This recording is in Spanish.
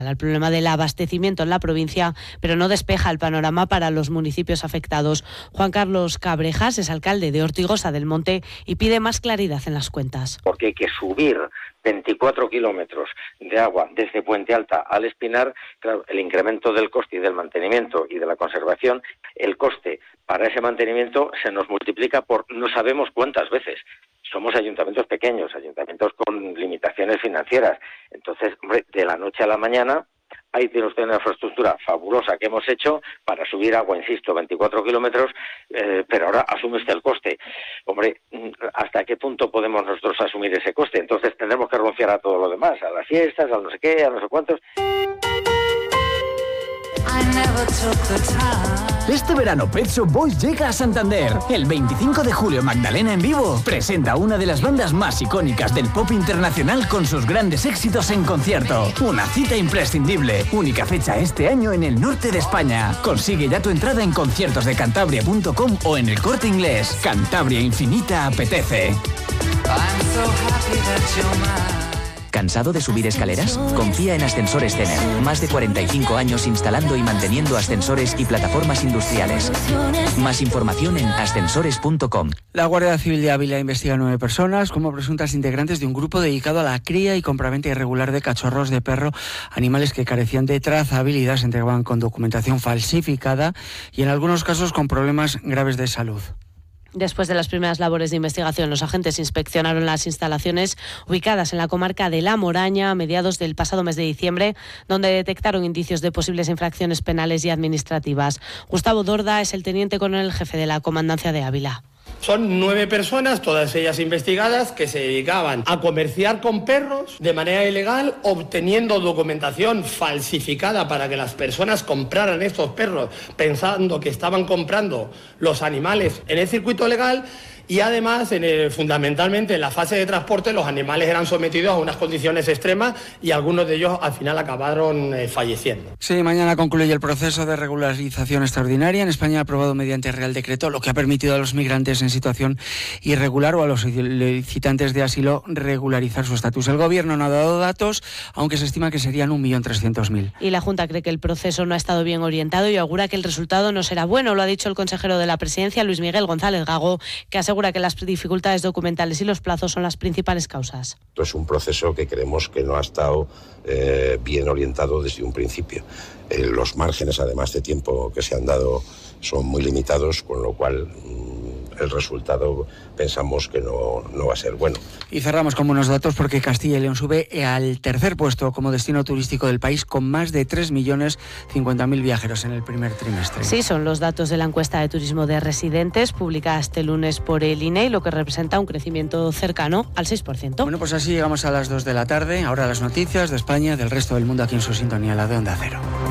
al problema del abastecimiento en la provincia, pero no despeja el panorama para los municipios afectados. Juan Carlos Cabrejas es alcalde de Ortigosa del Monte y pide más claridad en las cuentas. Porque hay que subir 24 kilómetros de agua desde Puente Alta al Espinar. Claro, el incremento del coste y del mantenimiento y de la conservación, el coste para ese mantenimiento se nos multiplica por no sabemos cuántas veces. Somos ayuntamientos pequeños, ayuntamientos con limitaciones financieras. Entonces, hombre, de la noche a la mañana, ahí tiene usted una infraestructura fabulosa que hemos hecho para subir agua, insisto, 24 kilómetros, pero ahora asume usted el coste. Hombre, ¿hasta qué punto podemos nosotros asumir ese coste? Entonces tendremos que renunciar a todo lo demás, a las fiestas, a no sé qué, a no sé cuántos. Este verano Pet Shop Boys llega a Santander. El 25 de julio Magdalena en Vivo presenta una de las bandas más icónicas del pop internacional con sus grandes éxitos en concierto. Una cita imprescindible. Única fecha este año en el norte de España. Consigue ya tu entrada en conciertosdecantabria.com o en El Corte Inglés. Cantabria Infinita apetece. ¿Cansado de subir escaleras? Confía en Ascensores Cener. Más de 45 años instalando y manteniendo ascensores y plataformas industriales. Más información en ascensores.com. La Guardia Civil de Ávila investiga a 9 personas como presuntas integrantes de un grupo dedicado a la cría y compraventa irregular de cachorros de perro, animales que carecían de trazabilidad, se entregaban con documentación falsificada y en algunos casos con problemas graves de salud. Después de las primeras labores de investigación, los agentes inspeccionaron las instalaciones ubicadas en la comarca de La Moraña a mediados del pasado mes de diciembre, donde detectaron indicios de posibles infracciones penales y administrativas. Gustavo Dorda es el teniente coronel jefe de la Comandancia de Ávila. Son 9 personas, todas ellas investigadas, que se dedicaban a comerciar con perros de manera ilegal, obteniendo documentación falsificada para que las personas compraran estos perros pensando que estaban comprando los animales en el circuito legal. Y además, fundamentalmente en la fase de transporte, los animales eran sometidos a unas condiciones extremas y algunos de ellos al final acabaron falleciendo. Sí, mañana concluye el proceso de regularización extraordinaria. En España ha aprobado mediante Real Decreto, lo que ha permitido a los migrantes en situación irregular o a los solicitantes de asilo regularizar su estatus. El Gobierno no ha dado datos, aunque se estima que serían 1.300.000. Y la Junta cree que el proceso no ha estado bien orientado y augura que el resultado no será bueno. Lo ha dicho el consejero de la Presidencia, Luis Miguel González Gago, que asegura que las dificultades documentales y los plazos son las principales causas. Es un proceso que creemos que no ha estado bien orientado desde un principio. Los márgenes, además de tiempo que se han dado, son muy limitados, con lo cual el resultado pensamos que no va a ser bueno. Y cerramos con buenos datos porque Castilla y León sube al tercer puesto como destino turístico del país con más de 3.050.000 viajeros en el primer trimestre. Sí, son los datos de la encuesta de turismo de residentes publicada este lunes por el INE, lo que representa un crecimiento cercano al 6%. Bueno, pues así llegamos a las 2 de la tarde. Ahora las noticias de España, del resto del mundo aquí en su sintonía, la de Onda Cero.